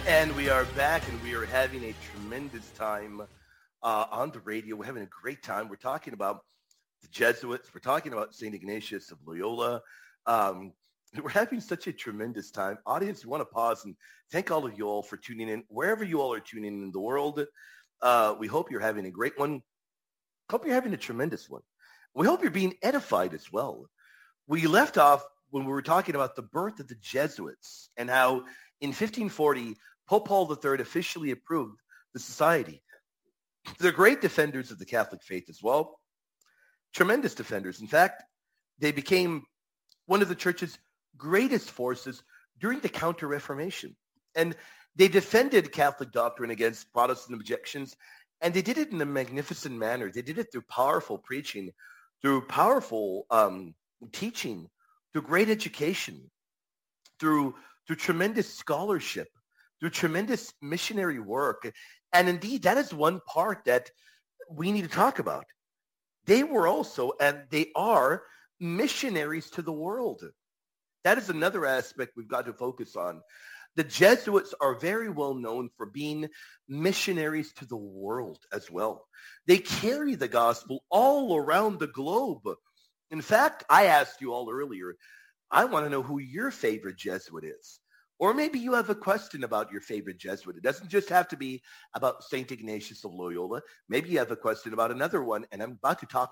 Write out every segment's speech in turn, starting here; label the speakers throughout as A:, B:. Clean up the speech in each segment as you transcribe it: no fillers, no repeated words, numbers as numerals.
A: And we are back, and we are having a tremendous time on the radio. We're having a great time. We're talking about the Jesuits. We're talking about St. Ignatius of Loyola. Um, we're having such a tremendous time. Audience, we want to pause and thank all of you all for tuning in. Wherever you all are tuning in the world, we hope you're having a great one. Hope you're having a tremendous one. We hope you're being edified as well. We left off when we were talking about the birth of the Jesuits and how in 1540, Pope Paul III officially approved the society. They're great defenders of the Catholic faith as well. Tremendous defenders. In fact, they became one of the church's greatest forces during the Counter-Reformation. And they defended Catholic doctrine against Protestant objections, and they did it in a magnificent manner. They did it through powerful preaching, through powerful teaching, through great education, through tremendous scholarship, through tremendous missionary work. And indeed, that is one part that we need to talk about. They were also, and they are, missionaries to the world. That is another aspect we've got to focus on. The Jesuits are very well known for being missionaries to the world as well. They carry the gospel all around the globe. In fact, I asked you all earlier, I want to know who your favorite Jesuit is. Or maybe you have a question about your favorite Jesuit. It doesn't just have to be about St. Ignatius of Loyola. Maybe you have a question about another one, and I'm about to talk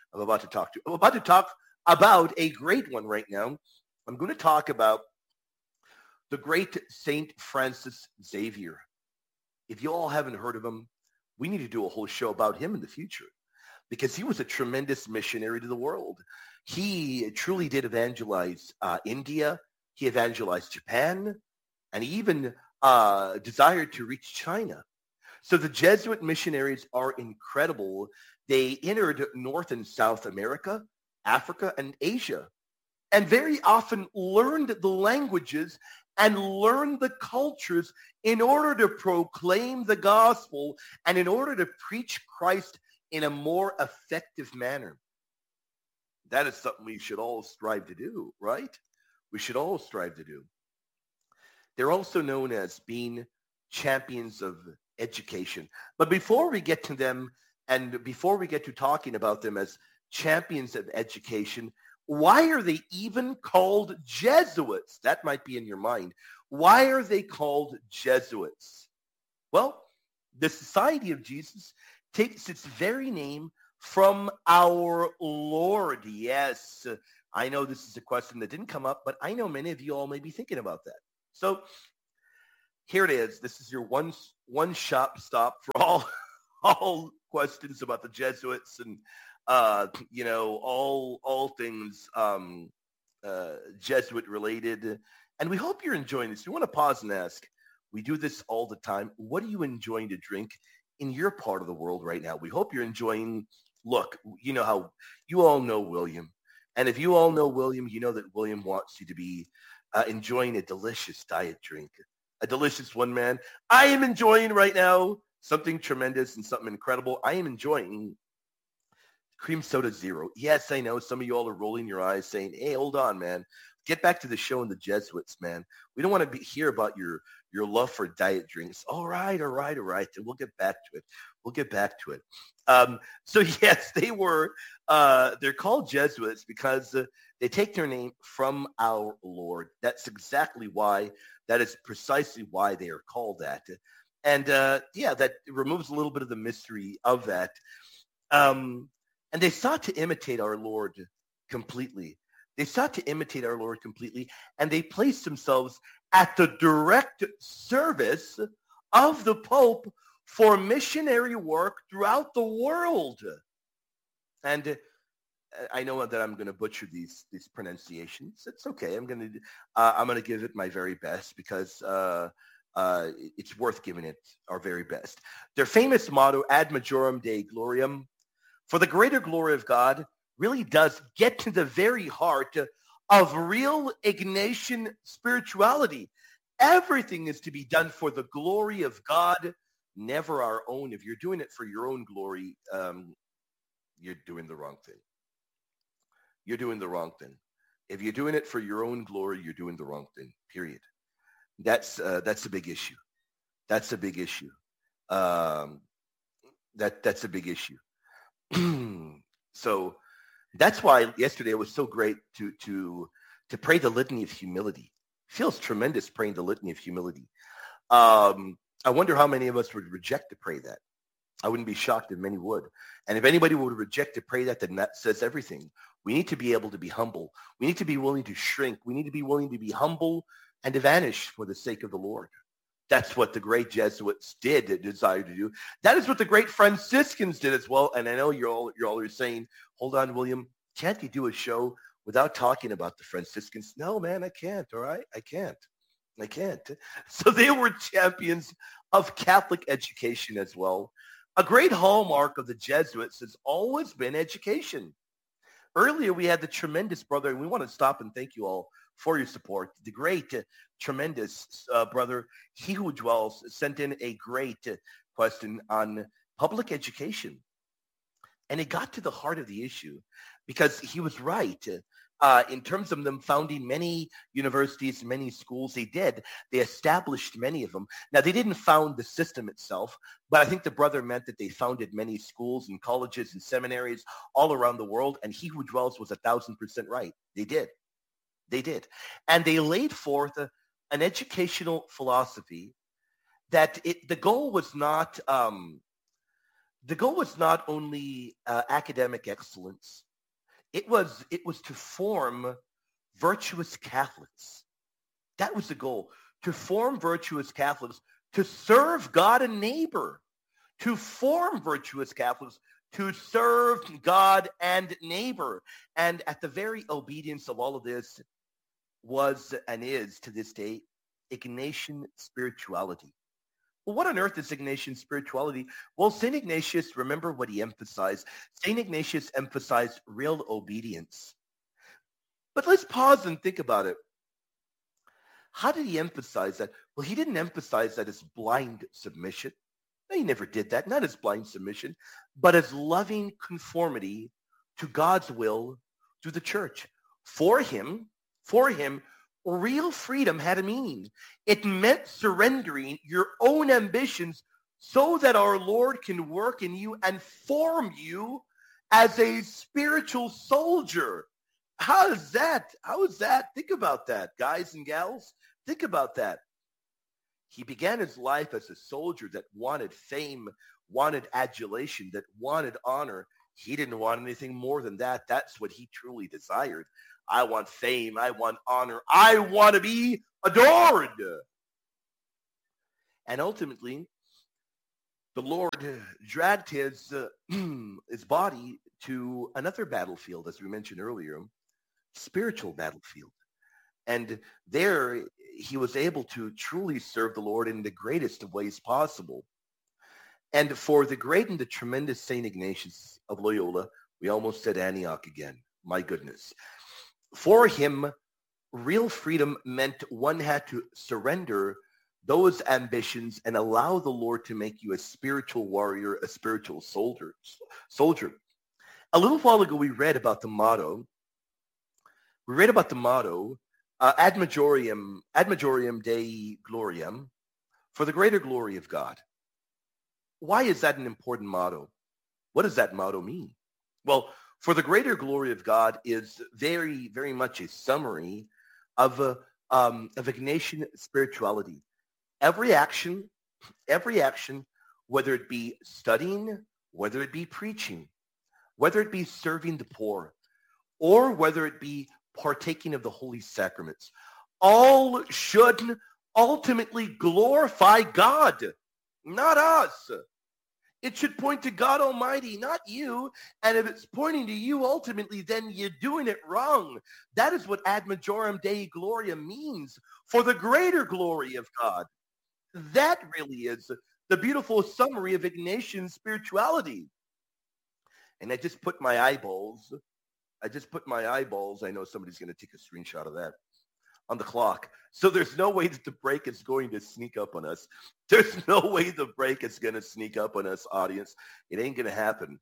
A: about a great one right now. I'm going to talk about the great St. Francis Xavier. If you all haven't heard of him, we need to do a whole show about him in the future because he was a tremendous missionary to the world. He truly did evangelize India. He evangelized Japan, and he even desired to reach China. So the Jesuit missionaries are incredible. They entered North and South America, Africa, and Asia, and very often learned the languages and learned the cultures in order to proclaim the gospel and in order to preach Christ in a more effective manner. That is something we should all strive to do, right? We should all strive to do. They're also known as being champions of education. But before we get to them and before we get to talking about them as champions of education, why are they even called Jesuits? That might be in your mind. Why are they called Jesuits? Well, the Society of Jesus takes its very name from our Lord. Yes, I know this is a question that didn't come up, but I know many of you all may be thinking about that. So here it is. This is your one shop stop for all questions about the Jesuits and all things Jesuit related. And we hope you're enjoying this. We want to pause and ask. We do this all the time. What are you enjoying to drink in your part of the world right now? We hope you're enjoying. Look, you know how you all know William. And if you all know William, you know that William wants you to be enjoying a delicious diet drink, a delicious one, man. I am enjoying right now something tremendous and something incredible. I am enjoying Cream Soda Zero. Yes, I know some of you all are rolling your eyes saying, hey, hold on, man. Get back to the show and the Jesuits, man. We don't want to hear about your love for diet drinks. All right. Then we'll get back to it. So yes, they're called Jesuits because they take their name from our Lord. That's exactly why. That is precisely why they are called that. And that removes a little bit of the mystery of that. And they sought to imitate our Lord completely. And they placed themselves at the direct service of the Pope for missionary work throughout the world. And I know that I'm going to butcher these pronunciations. It's okay. I'm going to give it my very best because it's worth giving it our very best. Their famous motto, Ad Majorem Dei Gloriam, for the greater glory of God, really does get to the very heart of real Ignatian spirituality. Everything is to be done for the glory of God, never our own. If you're doing it for your own glory, you're doing the wrong thing. If you're doing it for your own glory, you're doing the wrong thing, period. That's a big issue. That's a big issue. Um, that's a big issue. So that's why yesterday it was so great to pray the litany of humility. Feels tremendous praying the litany of humility. I wonder how many of us would reject to pray that. I wouldn't be shocked if many would. And if anybody would reject to pray that, then that says everything. We need to be able to be humble. We need to be willing to shrink. We need to be willing to be humble and to vanish for the sake of the Lord. That's what the great Jesuits did, desire to do. That is what the great Franciscans did as well. And I know you're all saying, hold on, William, can't you do a show without talking about the Franciscans? No, man, I can't. All right, I can't. I can't. So they were champions of Catholic education as well. A great hallmark of the Jesuits has always been education. Earlier, we had the tremendous brother, and we want to stop and thank you all for your support. The great, tremendous brother, He Who Dwells, sent in a great question on public education. And it got to the heart of the issue because he was right. In terms of them founding many universities, many schools, they did. They established many of them. Now, they didn't found the system itself, but I think the brother meant that they founded many schools and colleges and seminaries all around the world, and He Who Dwells was 1,000% right. They did. They did. And they laid forth an educational philosophy that the goal was not only academic excellence. It was to form virtuous Catholics. That was the goal, to form virtuous Catholics, to serve God and neighbor, to form virtuous Catholics, to serve God and neighbor. And at the very obedience of all of this was and is to this day Ignatian spirituality. Well, what on earth is Ignatian spirituality? Well, St. Ignatius, remember what he emphasized. St. Ignatius emphasized real obedience. But let's pause and think about it. How did he emphasize that? Well, he didn't emphasize that as blind submission. No, he never did that, not as blind submission, but as loving conformity to God's will through the church. For him, real freedom had a meaning. It meant surrendering your own ambitions so that our Lord can work in you and form you as a spiritual soldier. How is that? Think about that, guys and gals. Think about that. He began his life as a soldier that wanted fame, wanted adulation, that wanted honor. He didn't want anything more than that. That's what he truly desired. I want fame. I want honor. I want to be adored. And ultimately, the Lord dragged his body to another battlefield, as we mentioned earlier, spiritual battlefield. And there he was able to truly serve the Lord in the greatest of ways possible. And for the great and the tremendous St. Ignatius of Loyola, we almost said Antioch again. My goodness. For him, real freedom meant one had to surrender those ambitions and allow the Lord to make you a spiritual warrior, a spiritual soldier. A little while ago, we read about the motto. Ad majorem Dei gloriam, for the greater glory of God. Why is that an important motto? What does that motto mean? Well, for the greater glory of God is very, very much a summary of Ignatian spirituality. Every action, whether it be studying, whether it be preaching, whether it be serving the poor, or whether it be partaking of the holy sacraments, all should ultimately glorify God, not us. It should point to God Almighty, not you. And if it's pointing to you ultimately, then you're doing it wrong. That is what ad majorem Dei gloria means, for the greater glory of God. That really is the beautiful summary of Ignatian spirituality. And I just put my eyeballs. I know somebody's going to take a screenshot of that on the clock. So there's no way that the break is going to sneak up on us. There's no way the break is going to sneak up on us, audience. It ain't going to happen.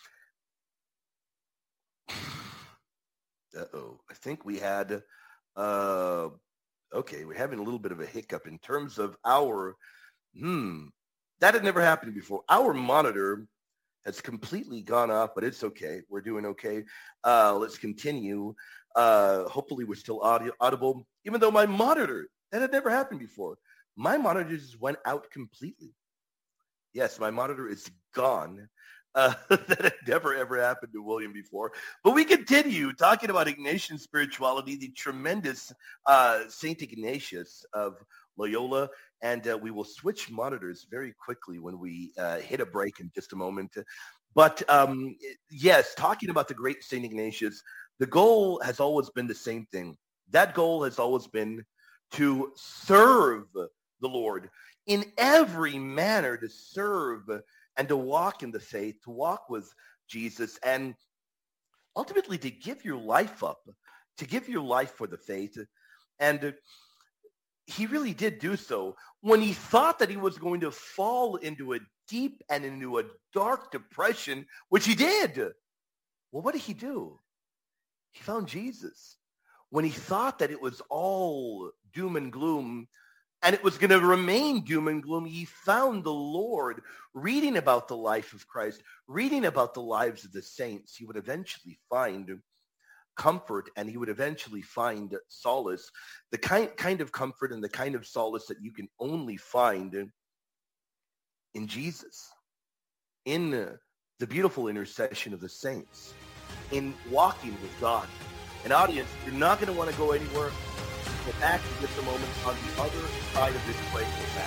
A: Uh-oh. I think we had, we're having a little bit of a hiccup in terms of our Hmm. That had never happened before. Our monitor has completely gone off, but it's okay. We're doing okay. Let's continue. Hopefully we're still audible, even though my monitor, that had never happened before. My monitor just went out completely. Yes, my monitor is gone. That had never, ever happened to William before. But we continue talking about Ignatian spirituality, the tremendous St. Ignatius of Loyola. And we will switch monitors very quickly when we hit a break in just a moment. But yes, talking about the great St. Ignatius, the goal has always been the same thing. That goal has always been to serve the Lord in every manner, to serve and to walk in the faith, to walk with Jesus, and ultimately to give your life up, to give your life for the faith. And he really did do so. When he thought that he was going to fall into a deep and into a dark depression, which he did, well, what did he do? He found Jesus. When he thought that it was all doom and gloom, and it was going to remain doom and gloom, he found the Lord. Reading about the life of Christ, reading about the lives of the saints, he would eventually find comfort, and he would eventually find solace, the kind of comfort and the kind of solace that you can only find in Jesus, in the beautiful intercession of the saints, in walking with God. An audience, you're not going to want to go anywhere. We're back in just a moment on the other side of this break. We're back.